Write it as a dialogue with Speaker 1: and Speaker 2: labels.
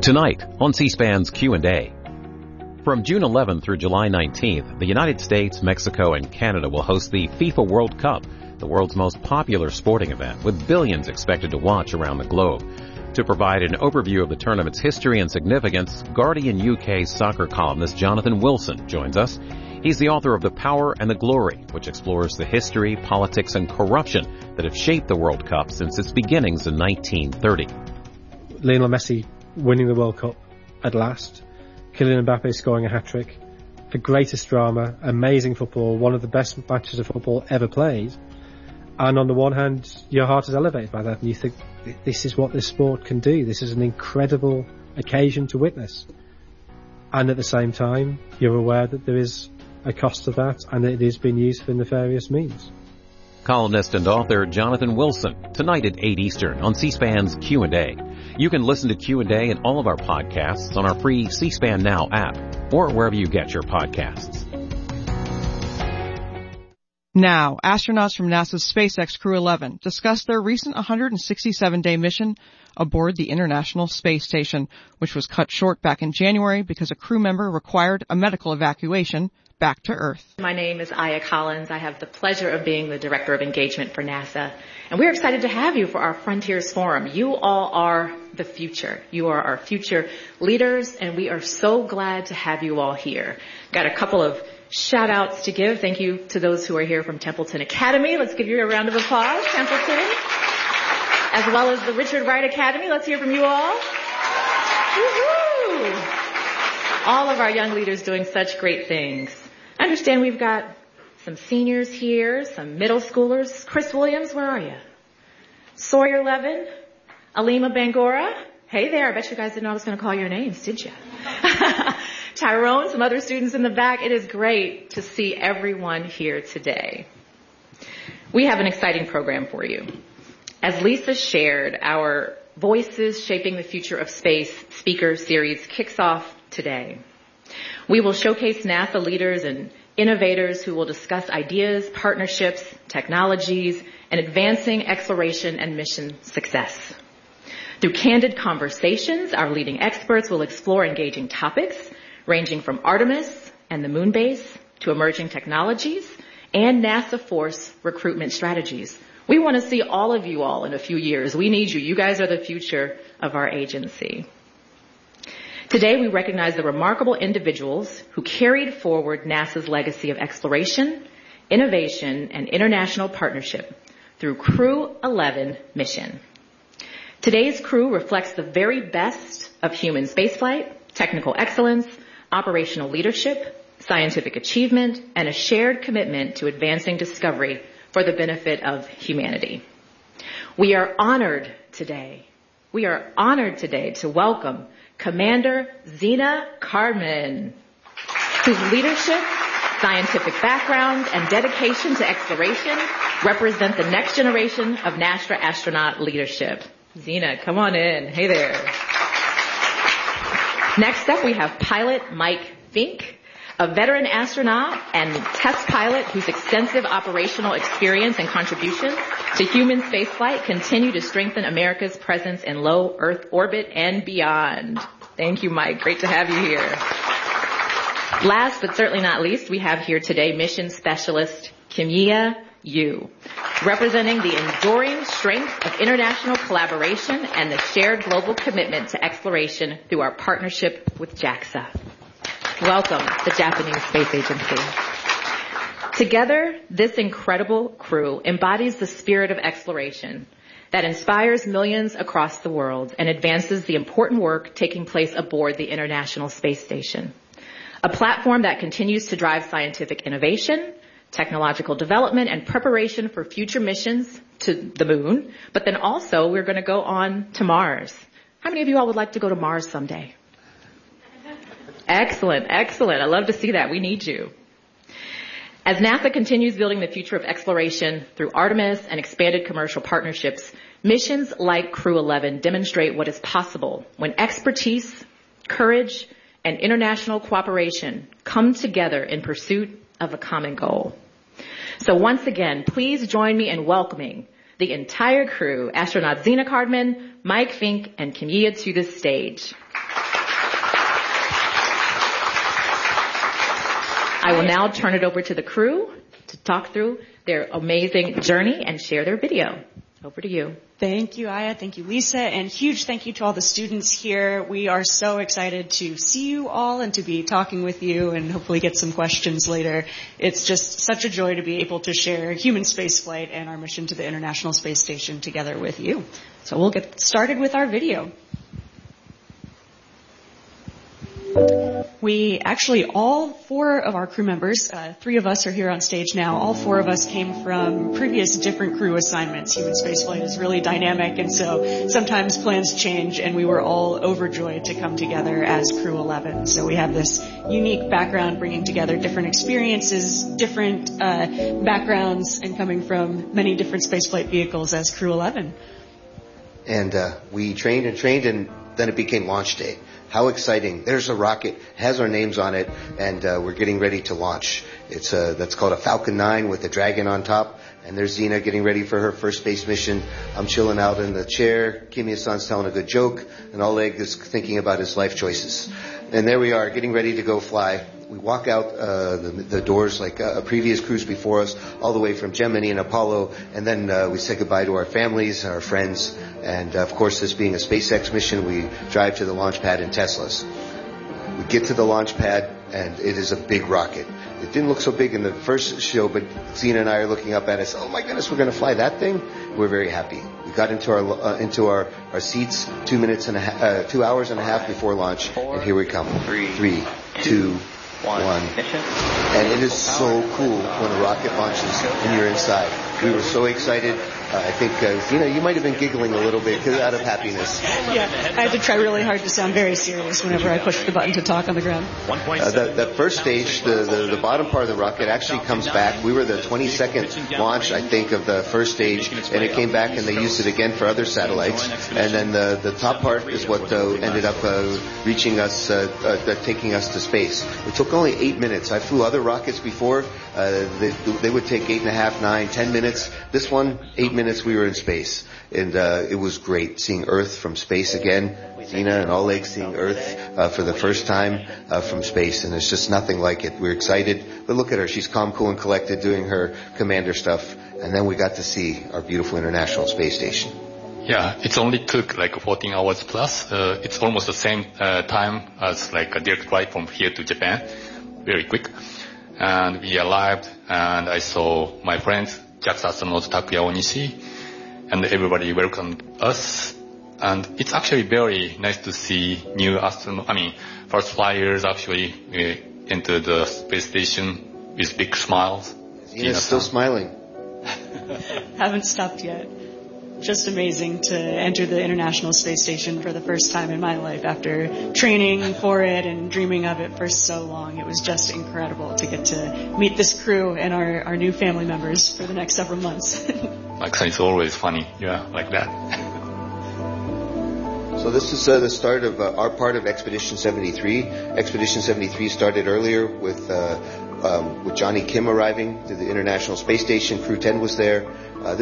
Speaker 1: Tonight on C-SPAN's Q&A. From June 11th through July 19th, the United States, Mexico, and Canada will host the FIFA World Cup, the world's most popular sporting event, with billions expected to watch around the globe. To provide an overview of the tournament's history and significance, Guardian UK soccer columnist Jonathan Wilson joins us. He's the author of The Power and the Glory, which explores the history, politics, and corruption that have shaped the World Cup since its beginnings in 1930.
Speaker 2: Lionel Messi winning the World Cup at last, Kylian Mbappe scoring a hat-trick, the greatest drama, amazing football, one of the best matches of football ever played. And on the one hand, your heart is elevated by that, and you think, this is what this sport can do. This is an incredible occasion to witness. And at the same time, you're aware that there is a cost to that, and that it is being used for nefarious means.
Speaker 1: Columnist and author Jonathan Wilson, tonight at 8 Eastern on C-SPAN's Q&A. You can listen to Q&A and all of our podcasts on our free C-SPAN Now app or wherever you get your podcasts.
Speaker 3: Now, astronauts from NASA's SpaceX Crew 11 discussed their recent 167-day mission aboard the International Space Station, which was cut short back in January because a crew member required a medical evacuation back to Earth.
Speaker 4: My name is Aya Collins. I have the pleasure of being the Director of Engagement for NASA. And we're excited to have you for our Frontiers Forum. You all are the future. You are our future leaders, and we are so glad to have you all here. Got a couple of shout outs to give. Thank you to those who are here from Templeton Academy. Let's give you a round of applause, Templeton. As well as the Richard Wright Academy. Let's hear from you all. Woo-hoo! All of our young leaders doing such great things. I understand we've got some seniors here, some middle schoolers. Chris Williams, where are you? Sawyer Levin, Alima Bangora. Hey there, I bet you guys didn't know I was going to call your names, did you? Tyrone, some other students in the back. It is great to see everyone here today. We have an exciting program for you. As Lisa shared, our Voices Shaping the Future of Space speaker series kicks off today. We will showcase NASA leaders and innovators who will discuss ideas, partnerships, technologies, and advancing exploration and mission success. Through candid conversations, our leading experts will explore engaging topics ranging from Artemis and the moon base to emerging technologies and NASA force recruitment strategies. We want to see all of you all in a few years. We need you. You guys are the future of our agency. Today, we recognize the remarkable individuals who carried forward NASA's legacy of exploration, innovation, and international partnership through Crew 11 mission. Today's crew reflects the very best of human spaceflight, technical excellence, operational leadership, scientific achievement, and a shared commitment to advancing discovery for the benefit of humanity. We are honored today to welcome Commander Zena Cardman, whose leadership, scientific background, and dedication to exploration represent the next generation of NASA astronaut leadership. Zena, come on in. Hey there. Next up, we have pilot Mike Fink, a veteran astronaut and test pilot whose extensive operational experience and contribution to human spaceflight continue to strengthen America's presence in low Earth orbit and beyond. Thank you, Mike. Great to have you here. Last but certainly not least, we have here today mission specialist Kimia Yu, representing the enduring strength of international collaboration and the shared global commitment to exploration through our partnership with JAXA. Welcome, the Japanese Space Agency. Together, this incredible crew embodies the spirit of exploration that inspires millions across the world and advances the important work taking place aboard the International Space Station, a platform that continues to drive scientific innovation, technological development, and preparation for future missions to the moon, but then also we're going to go on to Mars. How many of you all would like to go to Mars someday? Excellent, excellent. I love to see that. We need you. As NASA continues building the future of exploration through Artemis and expanded commercial partnerships, missions like Crew 11 demonstrate what is possible when expertise, courage, and international cooperation come together in pursuit of a common goal. So once again, please join me in welcoming the entire crew, astronaut Zena Cardman, Mike Fink, and Kimia to the stage. I will now turn it over to the crew to talk through their amazing journey and share their video. Over to you.
Speaker 5: Thank you, Aya. Thank you, Lisa. And huge thank you to all the students here. We are so excited to see you all and to be talking with you and hopefully get some questions later. It's just such a joy to be able to share human spaceflight and our mission to the International Space Station together with you. So we'll get started with our video. We actually, all 4 of our crew members, 3 of us are here on stage now, all 4 of us came from previous different crew assignments. Human spaceflight is really dynamic, and so sometimes plans change, and we were all overjoyed to come together as Crew 11. So we have this unique background bringing together different experiences, different backgrounds, and coming from many different spaceflight vehicles as Crew 11.
Speaker 6: And we trained, and then it became launch day. How exciting. There's a rocket, has our names on it, and we're getting ready to launch. That's called a Falcon 9 with a Dragon on top. And there's Zena getting ready for her first space mission. I'm chilling out in the chair. Kimia-san's telling a good joke, and Oleg is thinking about his life choices. And there we are, getting ready to go fly. We walk out the doors like previous crews before us, all the way from Gemini and Apollo, and then we say goodbye to our families and our friends. And of course, this being a SpaceX mission, we drive to the launch pad in Teslas. We get to the launch pad, and it is a big rocket. It didn't look so big in the first show, but Zena and I are looking up at us. Oh my goodness, we're going to fly that thing? We're very happy. We got into our seats 2 hours and a half before launch, and here we come. 3, 2, 1. And it is so cool when a rocket launches and you're inside. We were so excited. I think, Zena, you might have been giggling a little bit out of happiness.
Speaker 5: Yeah, I had to try really hard to sound very serious whenever I pushed the button to talk on the ground.
Speaker 6: That first stage, the bottom part of the rocket actually comes back. We were the 22nd launch, I think, of the first stage, and it came back and they used it again for other satellites. And then the top part is what ended up reaching us, taking us to space. It took only 8 minutes. I flew other rockets before. They would take 8.5, 9, 10 minutes. This one, 8 minutes, we were in space. And it was great seeing Earth from space again. Zena and Oleg seeing Earth for the first time from space. And there's just nothing like it. We're excited. But look at her. She's calm, cool, and collected doing her commander stuff. And then we got to see our beautiful International Space Station.
Speaker 7: Yeah, it only took like 14 hours plus. It's almost the same time as like a direct flight from here to Japan. Very quick. And we arrived, and I saw my friends, JAXA astronaut Takuya Onishi, and everybody welcomed us. And it's actually very nice to see new first flyers actually enter the space station with big smiles.
Speaker 6: Zena's still smiling.
Speaker 5: Haven't stopped yet. Just amazing to enter the International Space Station for the first time in my life after training for it and dreaming of it for so long. It was just incredible to get to meet this crew and our new family members for the next several months.
Speaker 7: Like, it's always funny, yeah, like that.
Speaker 6: So this is the start of our part of Expedition 73. Expedition 73 started earlier with Johnny Kim arriving to the International Space Station. Crew 10 was there.